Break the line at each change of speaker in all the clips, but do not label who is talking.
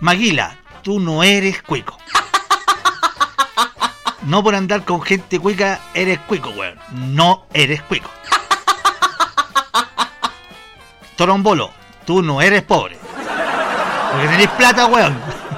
Maguila, tú no eres cuico. No por andar con gente cuica eres cuico, weón. No eres cuico. Torombolo, tú no eres pobre. Porque tenés plata, weón.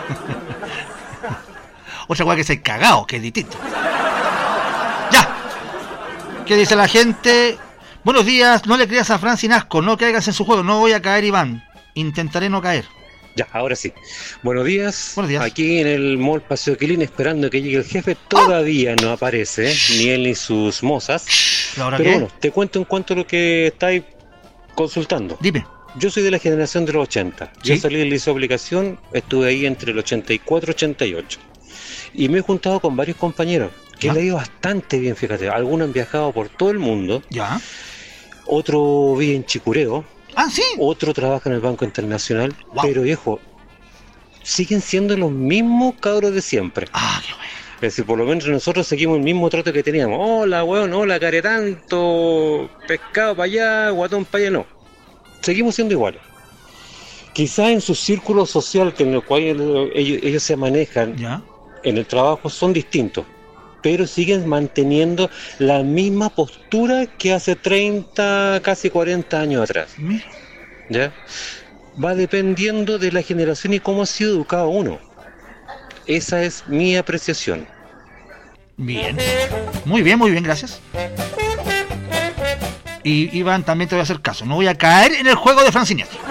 Otra weón que se cagado, que es distinto. Ya. ¿Qué dice la gente? Buenos días, no le creas a Fran sin asco, no caigas en su juego, no voy a caer, Iván. Intentaré no caer.
Ya, ahora sí. Buenos días.
Buenos días.
Aquí en el Mall Paseo Quilín esperando que llegue el jefe. Todavía no aparece, ni él ni sus mozas.
¿Ahora
Pero
qué?
bueno, te cuento en cuanto a lo que estáis consultando.
Dime.
Yo soy de la generación de los 80.
¿Sí?
Yo salí del liceo de obligación, estuve ahí entre el 84 y 88. Y me he juntado con varios compañeros que le ha ido bastante bien, fíjate. Algunos han viajado por todo el mundo.
Ya.
Otro vive en Chicureo.
Ah, sí.
Otro trabaja en el Banco Internacional.
Wow.
Pero viejo, siguen siendo los mismos cabros de siempre.
Ah, qué bueno.
Es decir, por lo menos nosotros seguimos el mismo trato que teníamos. Hola, weón, hola, care tanto, pescado para allá, guatón para allá, no. Seguimos siendo iguales. Quizás en su círculo social que en el cual ellos se manejan,
Ya.
en el trabajo son distintos, pero siguen manteniendo la misma postura que hace 30, casi 40 años atrás.
Mira.
¿Ya? Va dependiendo de la generación y cómo ha sido educado uno. Esa es mi apreciación.
Bien. Muy bien, gracias. Y Iván, también te voy a hacer caso. No voy a caer en el juego de Franciniati.